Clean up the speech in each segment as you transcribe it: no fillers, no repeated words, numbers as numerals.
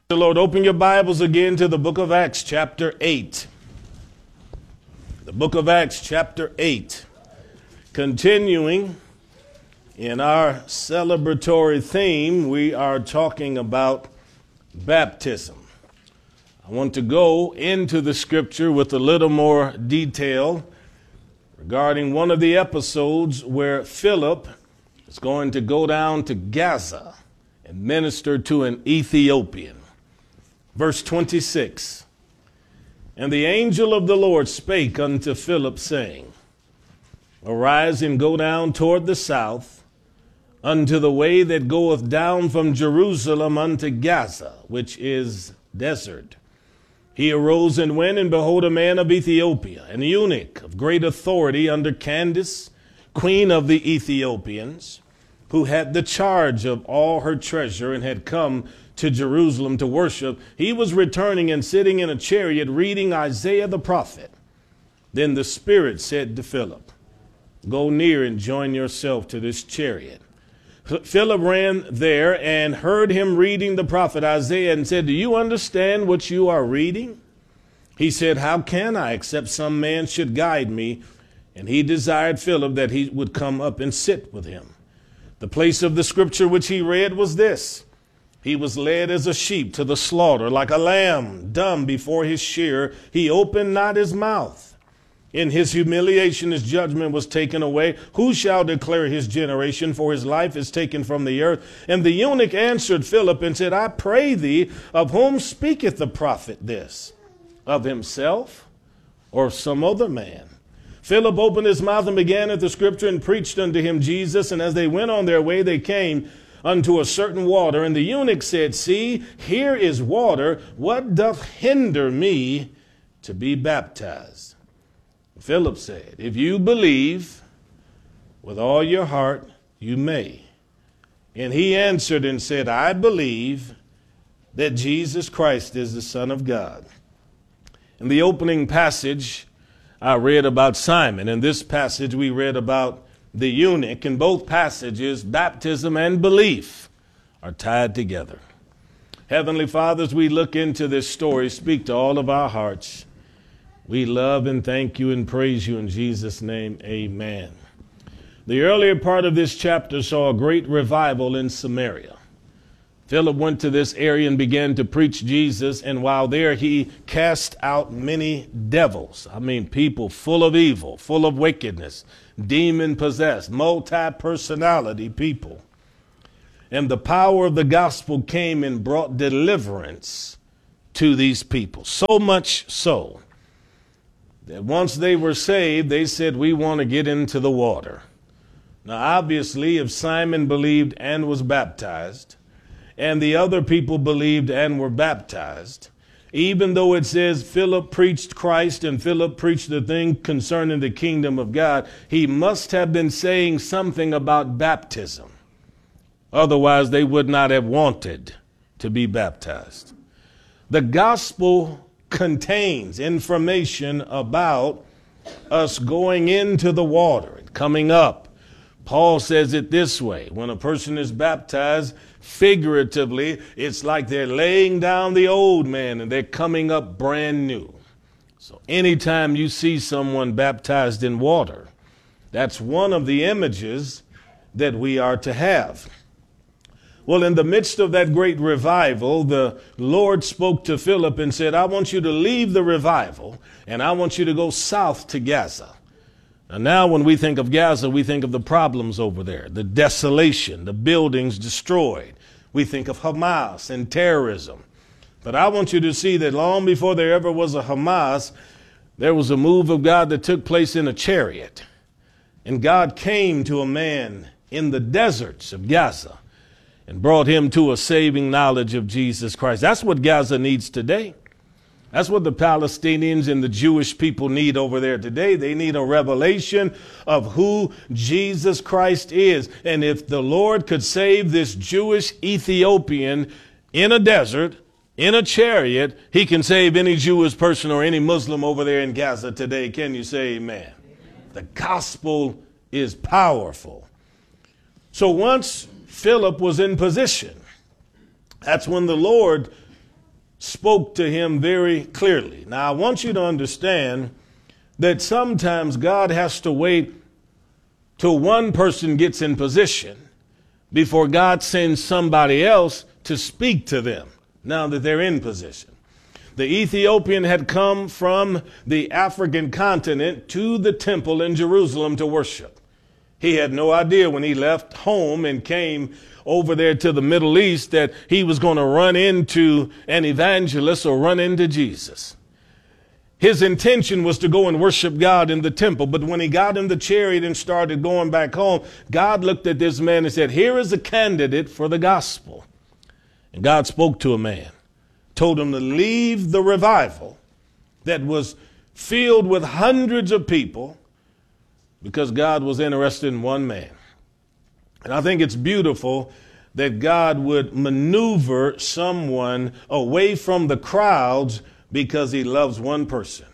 The Lord, open your Bibles again to the book of Acts, chapter 8. The book of Acts, chapter 8. Continuing in our celebratory theme, we are talking about baptism. I want to go into the scripture with a little more detail regarding one of the episodes where Philip is going to go down to Gaza and minister to an Ethiopian. Verse 26, and the angel of the Lord spake unto Philip, saying, Arise and go down toward the south, unto the way that goeth down from Jerusalem unto Gaza, which is desert. He arose and went, and behold, a man of Ethiopia, an eunuch of great authority under Candace, queen of the Ethiopians, who had the charge of all her treasure, and had come to Jerusalem to worship. He was returning and sitting in a chariot reading Isaiah the prophet. Then the Spirit said to Philip, Go near and join yourself to this chariot. Philip ran there and heard him reading the prophet Isaiah and said, Do you understand what you are reading? He said, How can I, except some man should guide me? And he desired Philip that he would come up and sit with him. The place of the scripture which he read was this: He was led as a sheep to the slaughter, like a lamb dumb before his shearer. He opened not his mouth. In his humiliation his judgment was taken away. Who shall declare his generation? For his life is taken from the earth. And the eunuch answered Philip and said, I pray thee, of whom speaketh the prophet this? Of himself or of some other man? Philip opened his mouth and began at the scripture and preached unto him Jesus. And as they went on their way, they came unto a certain water. And the eunuch said, See, here is water. What doth hinder me to be baptized? Philip said, If you believe with all your heart, you may. And he answered and said, I believe that Jesus Christ is the Son of God. In the opening passage, I read about Simon. In this passage, we read about the eunuch. In both passages, baptism and belief are tied together. Heavenly Father, as we look into this story, speak to all of our hearts. We love and thank you and praise you in Jesus' name. Amen. The earlier part of this chapter saw a great revival in Samaria. Philip went to this area and began to preach Jesus, and while there he cast out many devils. People full of evil, full of wickedness, demon-possessed, multi-personality people. And the power of the gospel came and brought deliverance to these people. So much so that once they were saved, they said, we want to get into the water. Now, obviously, if Simon believed and was baptized, and the other people believed and were baptized, even though it says Philip preached Christ and Philip preached the thing concerning the kingdom of God, he must have been saying something about baptism. Otherwise, they would not have wanted to be baptized. The gospel contains information about us going into the water and coming up. Paul says it this way: when a person is baptized, figuratively, it's like they're laying down the old man and they're coming up brand new. So anytime you see someone baptized in water, that's one of the images that we are to have. Well, in the midst of that great revival, the Lord spoke to Philip and said, I want you to leave the revival and I want you to go south to Gaza. And now when we think of Gaza, we think of the problems over there, the desolation, the buildings destroyed. We think of Hamas and terrorism. But I want you to see that long before there ever was a Hamas, there was a move of God that took place in a chariot. And God came to a man in the deserts of Gaza and brought him to a saving knowledge of Jesus Christ. That's what Gaza needs today. That's what the Palestinians and the Jewish people need over there today. They need a revelation of who Jesus Christ is. And if the Lord could save this Jewish Ethiopian in a desert, in a chariot, he can save any Jewish person or any Muslim over there in Gaza today. Can you say amen? The gospel is powerful. So once Philip was in position, that's when the Lord spoke to him very clearly. Now, I want you to understand that sometimes God has to wait till one person gets in position before God sends somebody else to speak to them now that they're in position. The Ethiopian had come from the African continent to the temple in Jerusalem to worship. He had no idea when he left home and came over there to the Middle East that he was going to run into an evangelist or run into Jesus. His intention was to go and worship God in the temple. But when he got in the chariot and started going back home, God looked at this man and said, here is a candidate for the gospel. And God spoke to a man, told him to leave the revival that was filled with hundreds of people because God was interested in one man. And I think it's beautiful that God would maneuver someone away from the crowds because he loves one person.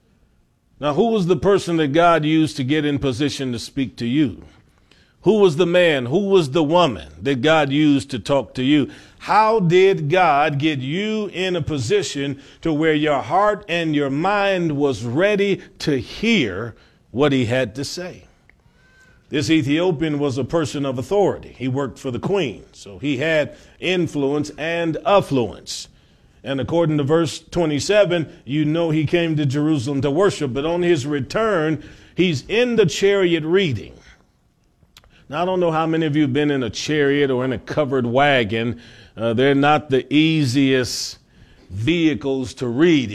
Now, who was the person that God used to get in position to speak to you? Who was the man? Who was the woman that God used to talk to you? How did God get you in a position to where your heart and your mind was ready to hear what he had to say? This Ethiopian was a person of authority. He worked for the queen, so he had influence and affluence. And according to verse 27, you know he came to Jerusalem to worship, but on his return, he's in the chariot reading. Now, I don't know how many of you have been in a chariot or in a covered wagon. They're not the easiest vehicles to read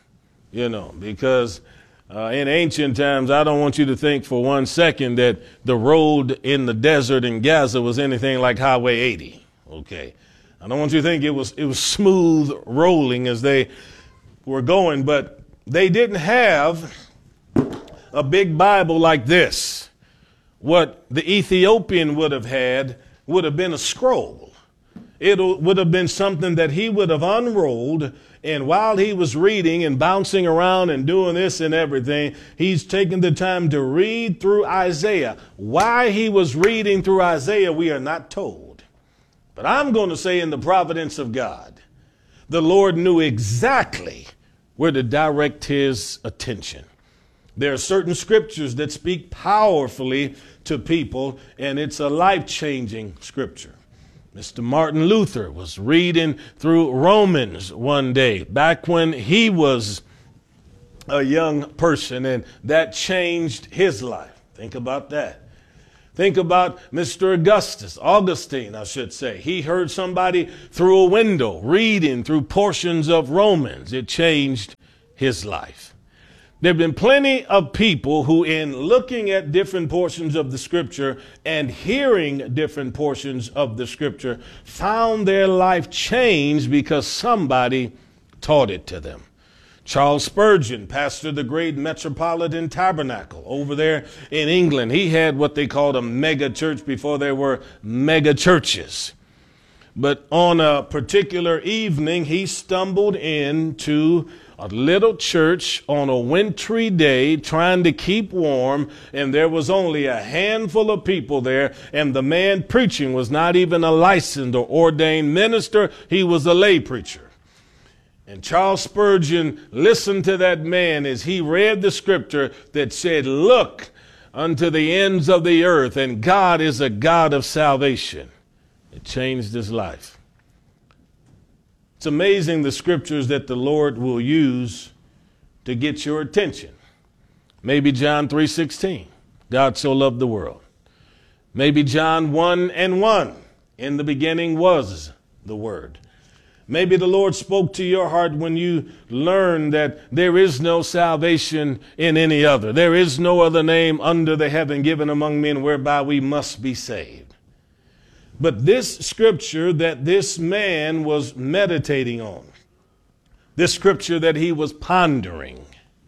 in, because in ancient times, I don't want you to think for 1 second that the road in the desert in Gaza was anything like Highway 80. Okay. I don't want you to think it was smooth rolling as they were going, but they didn't have a big Bible like this. What the Ethiopian would have had would have been a scroll. It would have been something that he would have unrolled, and while he was reading and bouncing around and doing this and everything, he's taking the time to read through Isaiah. Why he was reading through Isaiah, we are not told. But I'm going to say in the providence of God, the Lord knew exactly where to direct his attention. There are certain scriptures that speak powerfully to people, and it's a life-changing scripture. Mr. Martin Luther was reading through Romans one day, back when he was a young person, and that changed his life. Think about that. Think about Mr. Augustine, I should say. He heard somebody through a window reading through portions of Romans. It changed his life. There have been plenty of people who, in looking at different portions of the scripture and hearing different portions of the scripture, found their life changed because somebody taught it to them. Charles Spurgeon pastored the great Metropolitan Tabernacle over there in England. He had what they called a mega church before there were mega churches. But on a particular evening, he stumbled into a little church on a wintry day trying to keep warm, and there was only a handful of people there, and the man preaching was not even a licensed or ordained minister. He was a lay preacher. And Charles Spurgeon listened to that man as he read the scripture that said, "Look unto the ends of the earth, and God is a God of salvation." It changed his life. It's amazing the scriptures that the Lord will use to get your attention. Maybe John 3:16, God so loved the world. Maybe John 1:1, in the beginning was the Word. Maybe the Lord spoke to your heart when you learned that there is no salvation in any other. There is no other name under the heaven given among men whereby we must be saved. But this scripture that this man was meditating on, this scripture that he was pondering,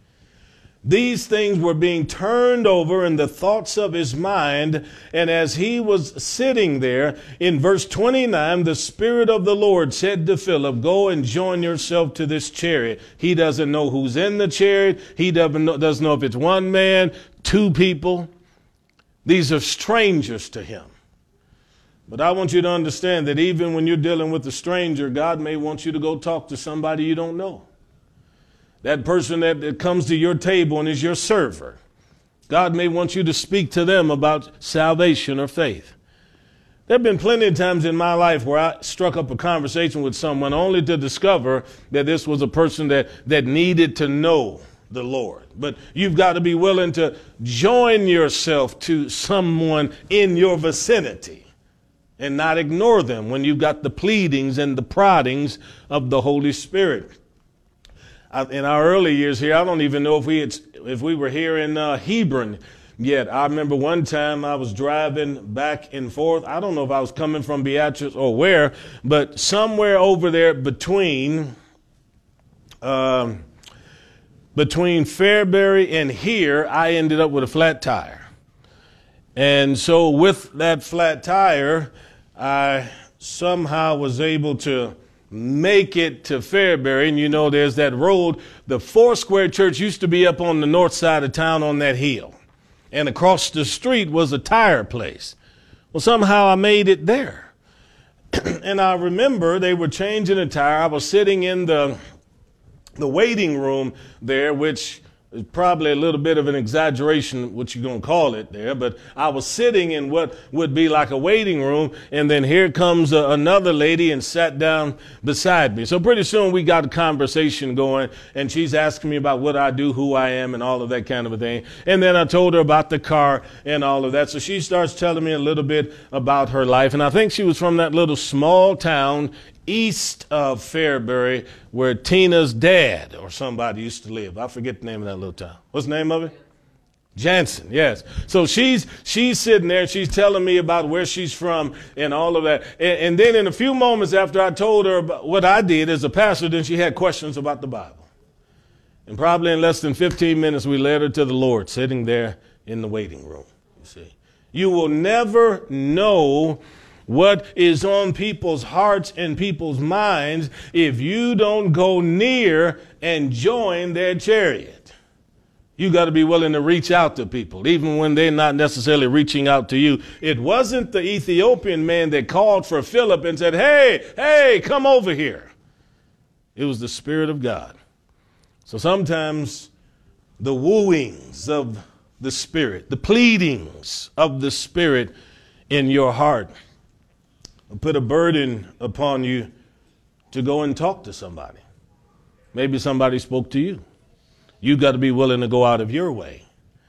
these things were being turned over in the thoughts of his mind. And as he was sitting there, in verse 29, the Spirit of the Lord said to Philip, "Go and join yourself to this chariot." He doesn't know who's in the chariot. He doesn't know if it's one man, two people. These are strangers to him. But I want you to understand that even when you're dealing with a stranger, God may want you to go talk to somebody you don't know. That person that comes to your table and is your server, God may want you to speak to them about salvation or faith. There have been plenty of times in my life where I struck up a conversation with someone only to discover that this was a person that needed to know the Lord. But you've got to be willing to join yourself to someone in your vicinity and not ignore them when you've got the pleadings and the proddings of the Holy Spirit. In our early years here, I don't even know if we were here in Hebron yet. I remember one time I was driving back and forth. I don't know if I was coming from Beatrice or where, but somewhere over there between Fairbury and here, I ended up with a flat tire. And so with that flat tire, I somehow was able to make it to Fairbury. And you know, there's that road. The Foursquare Church used to be up on the north side of town on that hill. And across the street was a tire place. Well, somehow I made it there. And I remember they were changing a tire. I was sitting in the waiting room there, which is probably a little bit of an exaggeration, what you're going to call it there. But I was sitting in what would be like a waiting room. And then here comes another lady and sat down beside me. So pretty soon we got a conversation going. And she's asking me about what I do, who I am, and all of that kind of a thing. And then I told her about the car and all of that. So she starts telling me a little bit about her life. And I think she was from that little small town east of Fairbury where Tina's dad or somebody used to live. I forget the name of that little town. What's the name of it? Jansen, yes. So she's sitting there, she's telling me about where she's from and all of that. And then in a few moments after I told her about what I did as a pastor, then she had questions about the Bible. And probably in less than 15 minutes, we led her to the Lord, sitting there in the waiting room. You see, you will never know what is on people's hearts and people's minds if you don't go near and join their chariot. You got to be willing to reach out to people, even when they're not necessarily reaching out to you. It wasn't the Ethiopian man that called for Philip and said, hey, come over here. It was the Spirit of God. So sometimes the wooings of the Spirit, the pleadings of the Spirit in your heart put a burden upon you to go and talk to somebody. Maybe somebody spoke to you. You've got to be willing to go out of your way.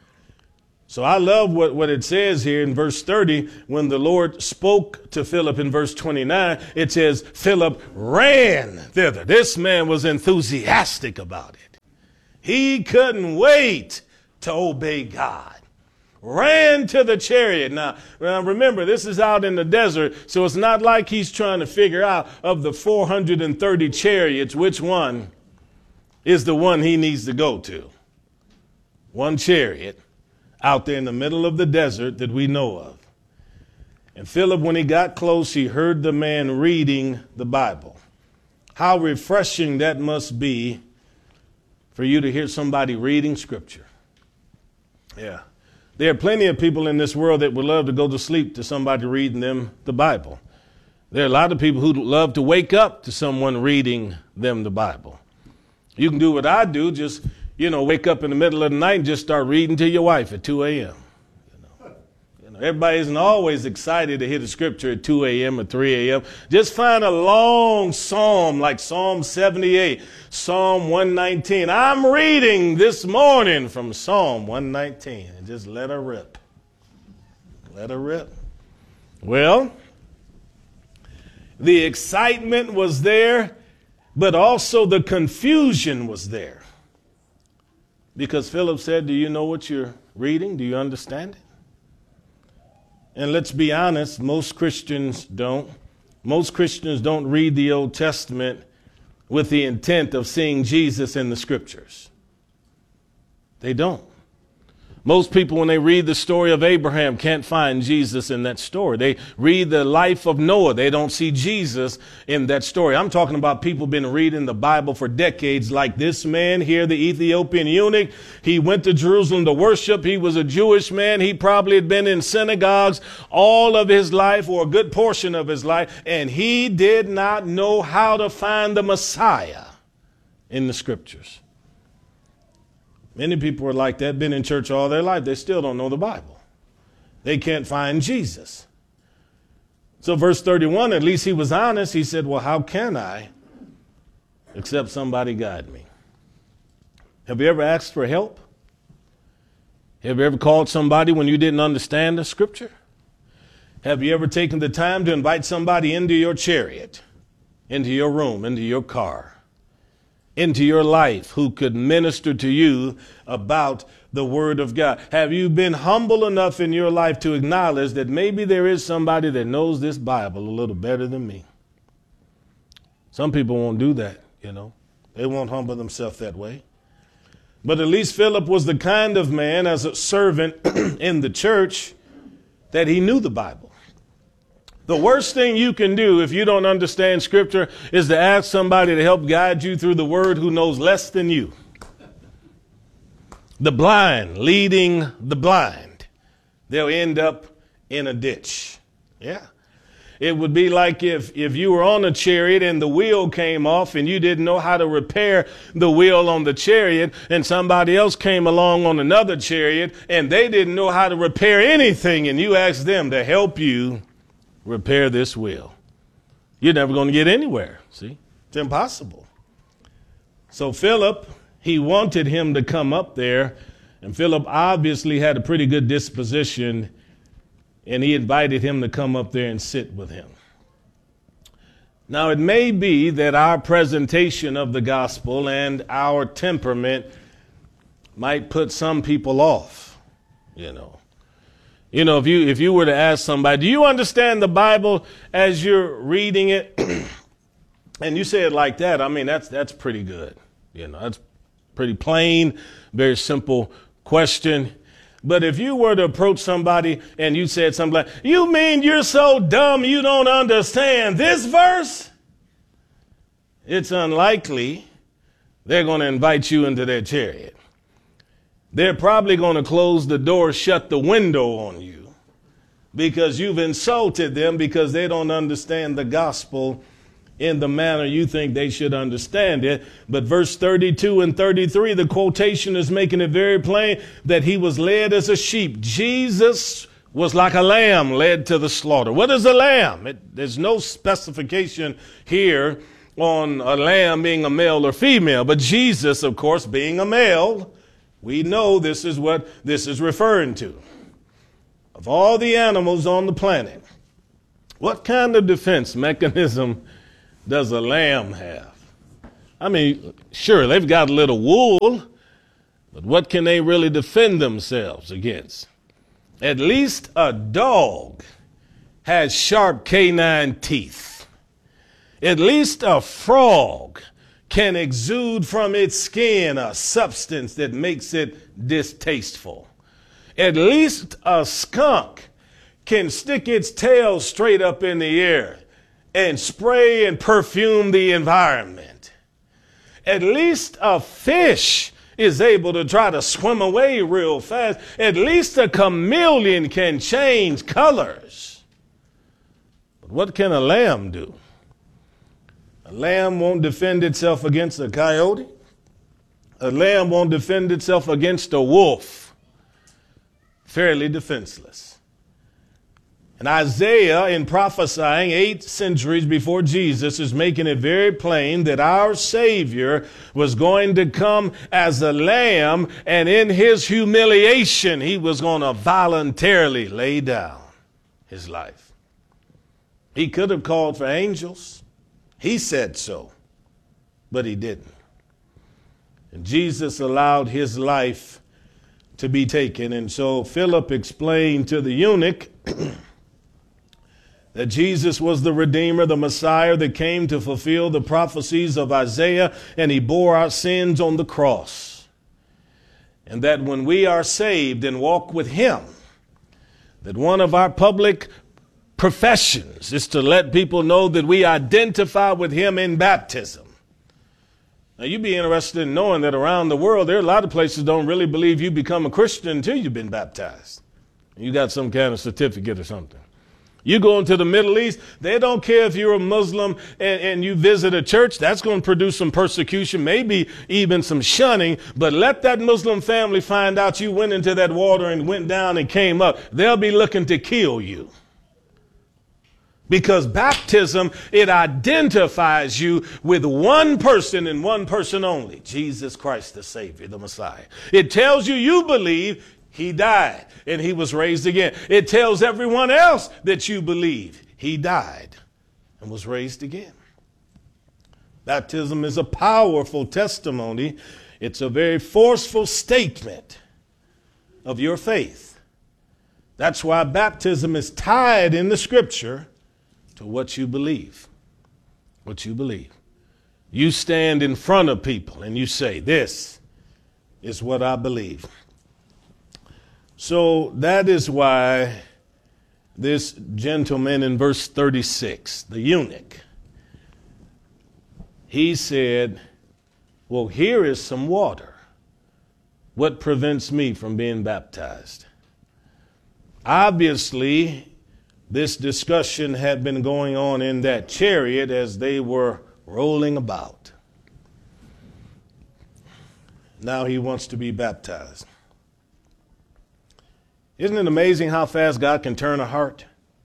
So I love what it says here in verse 30. When the Lord spoke to Philip in verse 29, it says, Philip ran thither. This man was enthusiastic about it. He couldn't wait to obey God. Ran to the chariot. Now, remember, this is out in the desert, so it's not like he's trying to figure out of the 430 chariots, which one is the one he needs to go to. One chariot out there in the middle of the desert that we know of. And Philip, when he got close, he heard the man reading the Bible. How refreshing that must be for you to hear somebody reading Scripture. Yeah. There are plenty of people in this world that would love to go to sleep to somebody reading them the Bible. There are a lot of people who love to wake up to someone reading them the Bible. You can do what I do, just, wake up in the middle of the night and just start reading to your wife at 2 a.m. Everybody isn't always excited to hear the Scripture at 2 a.m. or 3 a.m. Just find a long psalm like Psalm 78, Psalm 119. I'm reading this morning from Psalm 119 and just let her rip. Let her rip. Well, the excitement was there, but also the confusion was there. Because Philip said, do you know what you're reading? Do you understand it? And let's be honest, most Christians don't. Most Christians don't read the Old Testament with the intent of seeing Jesus in the Scriptures. They don't. Most people, when they read the story of Abraham, can't find Jesus in that story. They read the life of Noah. They don't see Jesus in that story. I'm talking about people been reading the Bible for decades, like this man here, the Ethiopian eunuch. He went to Jerusalem to worship. He was a Jewish man. He probably had been in synagogues all of his life, or a good portion of his life, and he did not know how to find the Messiah in the scriptures. Many people are like that, been in church all their life. They still don't know the Bible. They can't find Jesus. So verse 31, at least he was honest. He said, well, how can I except somebody guide me? Have you ever asked for help? Have you ever called somebody when you didn't understand the scripture? Have you ever taken the time to invite somebody into your chariot, into your room, into your car, into your life, who could minister to you about the Word of God? Have you been humble enough in your life to acknowledge that maybe there is somebody that knows this Bible a little better than me? Some people won't do that, you know. They won't humble themselves that way. But at least Philip was the kind of man, as a servant in the church, that he knew the Bible. The worst thing you can do if you don't understand scripture is to ask somebody to help guide you through the word who knows less than you. The blind leading the blind. They'll end up in a ditch. Yeah. It would be like if you were on a chariot and the wheel came off and you didn't know how to repair the wheel on the chariot, and somebody else came along on another chariot and they didn't know how to repair anything, and you asked them to help you repair this wheel. You're never going to get anywhere. See, it's impossible. So Philip, he wanted him to come up there, and Philip obviously had a pretty good disposition, and he invited him to come up there and sit with him. Now, it may be that our presentation of the gospel and our temperament might put some people off, you know. You know, if you were to ask somebody, do you understand the Bible as you're reading it? And you say it like that, I mean, that's pretty good. You know, that's pretty plain, very simple question. But if you were to approach somebody and you said something like, you mean you're so dumb you don't understand this verse? It's unlikely they're going to invite you into their chariot. They're probably going to close the door, shut the window on you, because you've insulted them because they don't understand the gospel in the manner you think they should understand it. But verse 32 and 33, the quotation is making it very plain that he was led as a sheep. Jesus was like a lamb led to the slaughter. What is a lamb? There's no specification here on a lamb being a male or female, but Jesus, of course, being a male, we know this is what this is referring to. Of all the animals on the planet, what kind of defense mechanism does a lamb have? I mean, sure, they've got a little wool, but what can they really defend themselves against? At least a dog has sharp canine teeth. At least a frog can exude from its skin a substance that makes it distasteful. At least a skunk can stick its tail straight up in the air and spray and perfume the environment. At least a fish is able to try to swim away real fast. At least a chameleon can change colors. But what can a lamb do? A lamb won't defend itself against a coyote. A lamb won't defend itself against a wolf. Fairly defenseless. And Isaiah, in prophesying 8 centuries before Jesus, is making it very plain that our Savior was going to come as a lamb, and in his humiliation, he was going to voluntarily lay down his life. He could have called for angels. He said so, but he didn't. And Jesus allowed his life to be taken. And so Philip explained to the eunuch that Jesus was the Redeemer, the Messiah that came to fulfill the prophecies of Isaiah, and he bore our sins on the cross. And that when we are saved and walk with him, that one of our public professions is to let people know that we identify with him in baptism. Now, you'd be interested in knowing that around the world, there are a lot of places don't really believe you become a Christian until you've been baptized. You got some kind of certificate or something. You go into the Middle East, they don't care if you're a Muslim and you visit a church. That's going to produce some persecution, maybe even some shunning. But let that Muslim family find out you went into that water and went down and came up. They'll be looking to kill you. Because baptism, it identifies you with one person and one person only, Jesus Christ, the Savior, the Messiah. It tells you you believe he died and he was raised again. It tells everyone else that you believe he died and was raised again. Baptism is a powerful testimony. It's a very forceful statement of your faith. That's why baptism is tied in the scripture to what you believe. What you believe. You stand in front of people and you say, this is what I believe. So that is why this gentleman in verse 36, the eunuch, he said, well, here is some water. What prevents me from being baptized? Obviously, this discussion had been going on in that chariot as they were rolling about. Now he wants to be baptized. Isn't it amazing how fast God can turn a heart?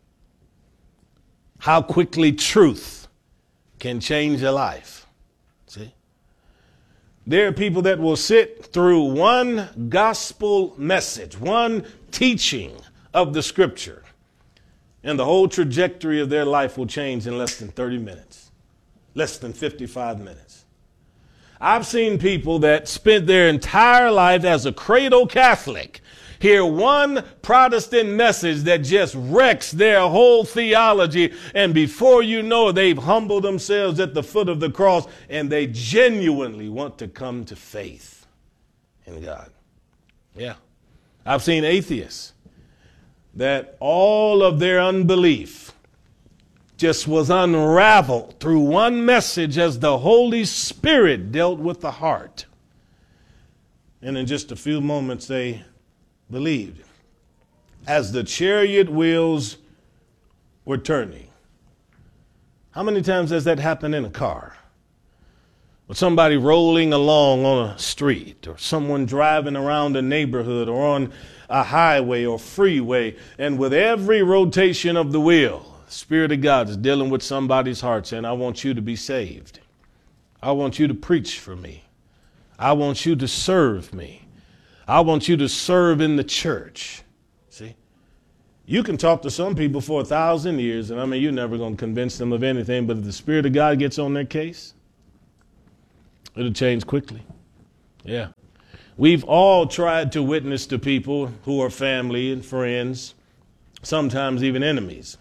How quickly truth can change a life. See? There are people that will sit through one gospel message, one teaching of the scripture, and the whole trajectory of their life will change in less than 30 minutes, less than 55 minutes. I've seen people that spent their entire life as a cradle Catholic hear one Protestant message that just wrecks their whole theology, and before you know it, they've humbled themselves at the foot of the cross, and they genuinely want to come to faith in God. Yeah. I've seen atheists that all of their unbelief just was unraveled through one message as the Holy Spirit dealt with the heart. And in just a few moments, they believed. As the chariot wheels were turning. How many times has that happened in a car? Or somebody rolling along on a street, or someone driving around a neighborhood or on a highway or freeway, and with every rotation of the wheel, the Spirit of God is dealing with somebody's heart saying, I want you to be saved. I want you to preach for me. I want you to serve me. I want you to serve in the church. See? You can talk to some people for 1,000 years, and I mean, you're never going to convince them of anything, but if the Spirit of God gets on their case, it'll change quickly. Yeah. We've all tried to witness to people who are family and friends, sometimes even enemies.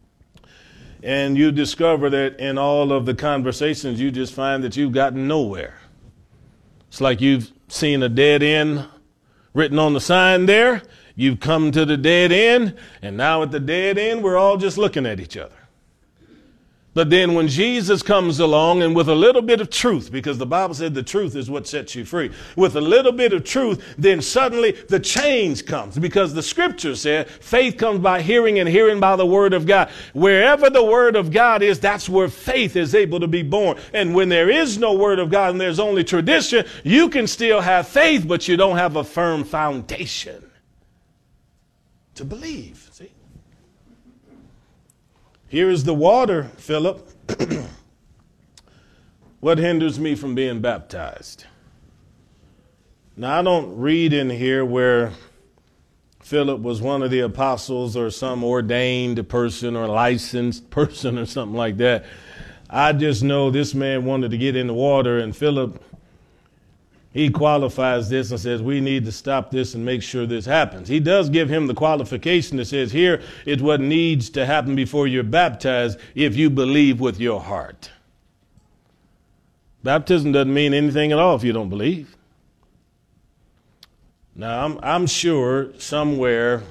And you discover that in all of the conversations, you just find that you've gotten nowhere. It's like you've seen a dead end written on the sign there. You've come to the dead end, and now at the dead end, we're all just looking at each other. But then when Jesus comes along and with a little bit of truth, because the Bible said the truth is what sets you free, with a little bit of truth, then suddenly the change comes, because the scripture said faith comes by hearing and hearing by the word of God. Wherever the word of God is, that's where faith is able to be born. And when there is no word of God and there's only tradition, you can still have faith, but you don't have a firm foundation to believe. See? Here is the water, Philip. What hinders me from being baptized? Now, I don't read in here where Philip was one of the apostles or some ordained person or licensed person or something like that. I just know this man wanted to get in the water, and Philip, he qualifies this and says, we need to stop this and make sure this happens. He does give him the qualification that says, here is what needs to happen before you're baptized if you believe with your heart. Baptism doesn't mean anything at all if you don't believe. Now, I'm sure somewhere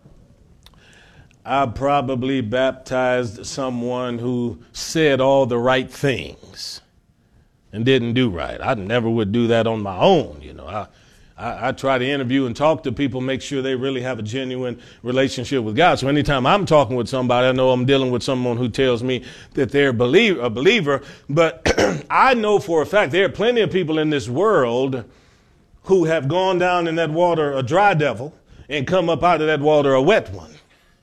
I probably baptized someone who said all the right things and didn't do right. I never would do that on my own, you know. I try to interview and talk to people, make sure they really have a genuine relationship with God. So anytime I'm talking with somebody, I know I'm dealing with someone who tells me that they're a believer. But I know for a fact there are plenty of people in this world who have gone down in that water a dry devil and come up out of that water a wet one.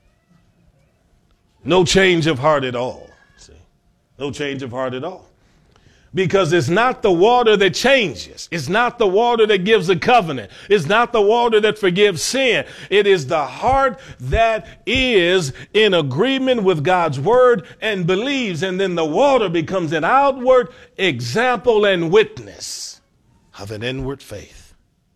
No change of heart at all. See? No change of heart at all. Because it's not the water that changes. It's not the water that gives a covenant. It's not the water that forgives sin. It is the heart that is in agreement with God's word and believes. And then the water becomes an outward example and witness of an inward faith.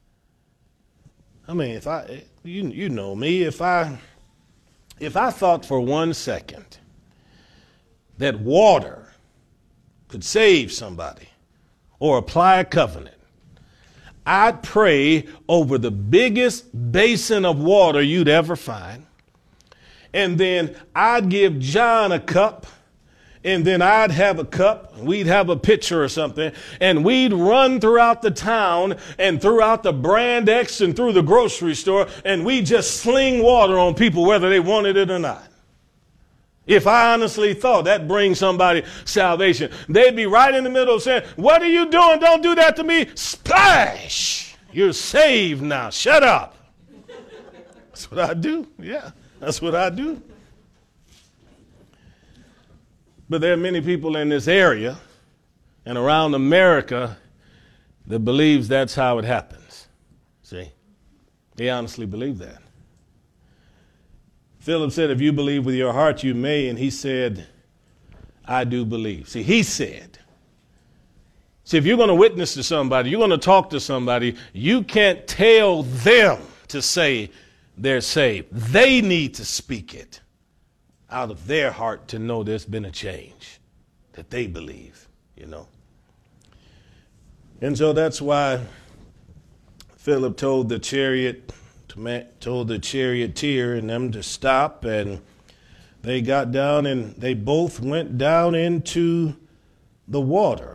I mean, you know me, if I thought for 1 second that water could save somebody or apply a covenant, I'd pray over the biggest basin of water you'd ever find. And then I'd give John a cup, and then I'd have a cup, we'd have a pitcher or something, and we'd run throughout the town and throughout the Brand X and through the grocery store, and we'd just sling water on people whether they wanted it or not. If I honestly thought that brings somebody salvation, they'd be right in the middle of saying, "What are you doing? Don't do that to me." Splash! You're saved now. Shut up. That's what I do. Yeah, that's what I do. But there are many people in this area and around America that believes that's how it happens. See? They honestly believe that. Philip said, "If you believe with your heart, you may." And he said, "I do believe." See, he said. See, if you're going to witness to somebody, you're going to talk to somebody, you can't tell them to say they're saved. They need to speak it out of their heart to know there's been a change, that they believe, you know. And so that's why Philip told the charioteer and them to stop, and they got down and they both went down into the water.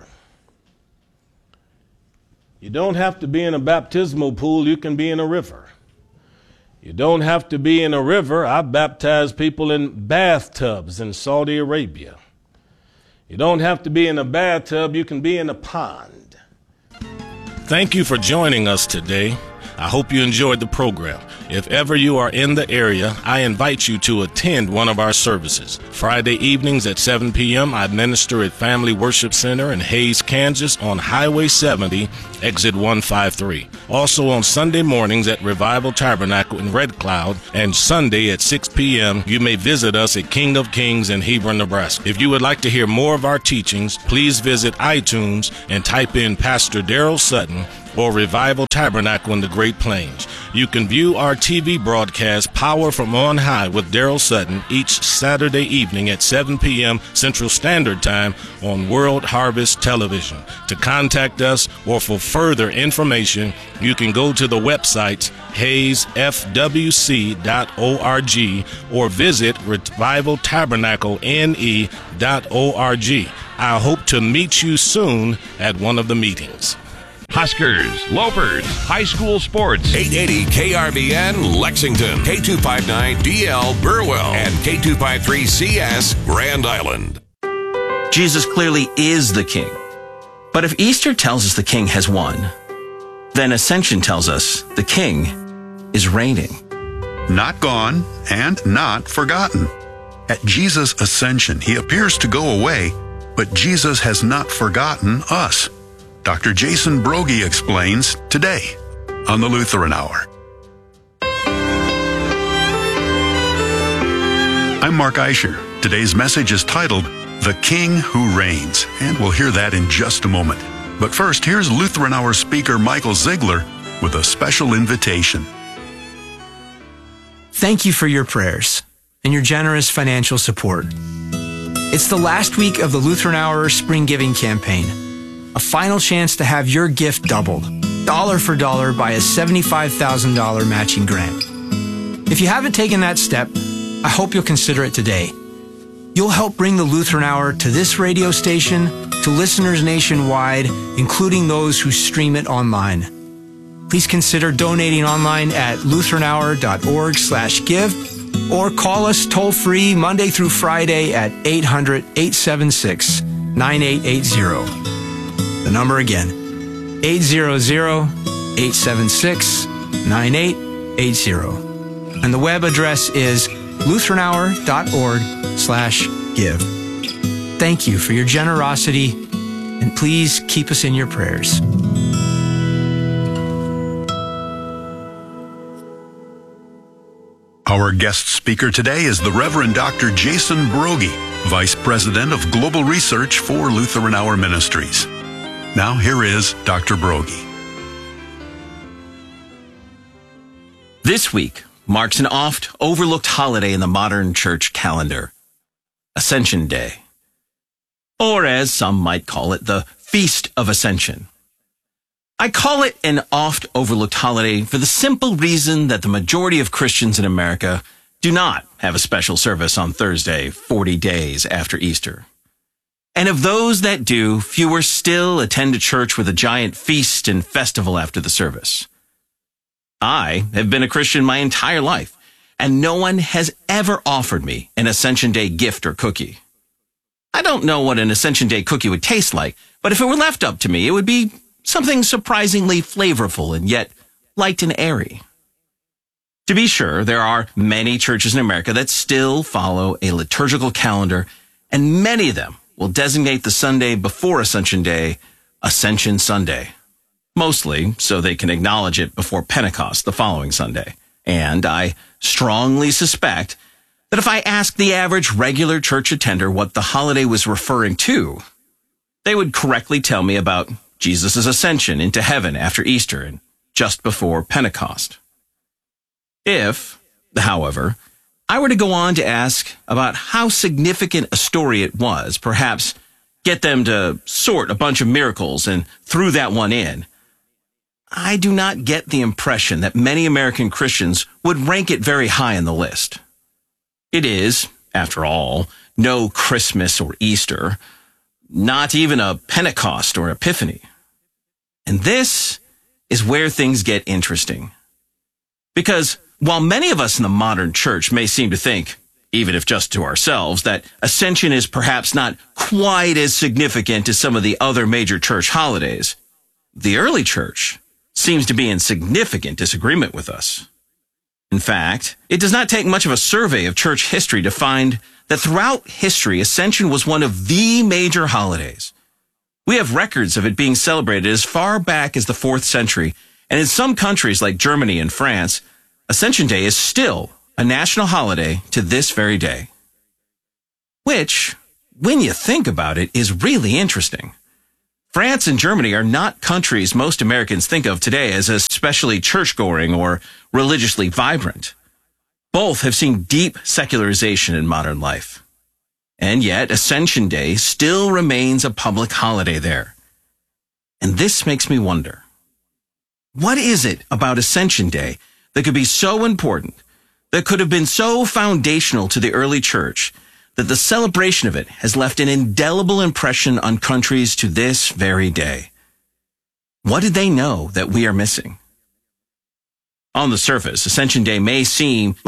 You don't have to be in a baptismal pool, you can be in a river. You don't have to be in a river. I baptized people in bathtubs in Saudi Arabia. You don't have to be in a bathtub, you can be in a pond. Thank you for joining us today. I hope you enjoyed the program. If ever you are in the area, I invite you to attend one of our services. Friday evenings at 7 p.m., I minister at Family Worship Center in Hays, Kansas on Highway 70, exit 153. Also on Sunday mornings at Revival Tabernacle in Red Cloud, and Sunday at 6 p.m., you may visit us at King of Kings in Hebron, Nebraska. If you would like to hear more of our teachings, please visit iTunes and type in Pastor Daryl Sutton or Revival Tabernacle in the Great Plains. You can view our TV broadcast, Power from On High with Daryl Sutton, each Saturday evening at 7 p.m. Central Standard Time on World Harvest Television. To contact us or for further information, you can go to the websites hayesfwc.org or visit revivaltabernaclene.org. I hope to meet you soon at one of the meetings. Huskers, Lopers, high school sports. 880 KRVN Lexington, K259DL Burwell, and K253CS Grand Island. Jesus clearly is the King. But if Easter tells us the King has won, then Ascension tells us the King is reigning. Not gone and not forgotten. At Jesus' ascension, he appears to go away, but Jesus has not forgotten us. Dr. Jason Broggie explains today on the Lutheran Hour. I'm Mark Eicher. Today's message is titled, The King Who Reigns, and we'll hear that in just a moment. But first, here's Lutheran Hour speaker Michael Ziegler with a special invitation. Thank you for your prayers and your generous financial support. It's the last week of the Lutheran Hour Spring Giving Campaign, a final chance to have your gift doubled. dollar for dollar by a $75,000 matching grant. If you haven't taken that step, I hope you'll consider it today. You'll help bring the Lutheran Hour to this radio station, to listeners nationwide, including those who stream it online. Please consider donating online at lutheranour.org/give or call us toll-free Monday through Friday at 800-876-9880. The number again, 800-876-9880. And the web address is lutheranour.org/give. Thank you for your generosity, and please keep us in your prayers. Our guest speaker today is the Reverend Dr. Jason Broggi, Vice President of Global Research for Lutheran Hour Ministries. Now here is Dr. Broggi. This week marks an oft overlooked holiday in the modern church calendar, Ascension Day. Or as some might call it, the Feast of Ascension. I call it an oft overlooked holiday for the simple reason that the majority of Christians in America do not have a special service on Thursday, 40 days after Easter. And of those that do, fewer still attend a church with a giant feast and festival after the service. I have been a Christian my entire life, and no one has ever offered me an Ascension Day gift or cookie. I don't know what an Ascension Day cookie would taste like, but if it were left up to me, it would be something surprisingly flavorful and yet light and airy. To be sure, there are many churches in America that still follow a liturgical calendar, and many of them will designate the Sunday before Ascension Day Ascension Sunday, mostly so they can acknowledge it before Pentecost the following Sunday. And I strongly suspect that if I asked the average regular church attender what the holiday was referring to, they would correctly tell me about Jesus' ascension into heaven after Easter and just before Pentecost. If, however, I were to go on to ask about how significant a story it was, perhaps get them to sort a bunch of miracles and threw that one in, I do not get the impression that many American Christians would rank it very high in the list. It is, after all, no Christmas or Easter, not even a Pentecost or Epiphany. And this is where things get interesting. Because while many of us in the modern church may seem to think, even if just to ourselves, that Ascension is perhaps not quite as significant as some of the other major church holidays, the early church seems to be in significant disagreement with us. In fact, it does not take much of a survey of church history to find that throughout history, Ascension was one of the major holidays. We have records of it being celebrated as far back as the 4th century, and in some countries like Germany and France, Ascension Day is still a national holiday to this very day. Which, when you think about it, is really interesting. France and Germany are not countries most Americans think of today as especially church-going or religiously vibrant. Both have seen deep secularization in modern life. And yet, Ascension Day still remains a public holiday there. And this makes me wonder, what is it about Ascension Day that could be so important, that could have been so foundational to the early church, that the celebration of it has left an indelible impression on countries to this very day? What did they know that we are missing? On the surface, Ascension Day may seem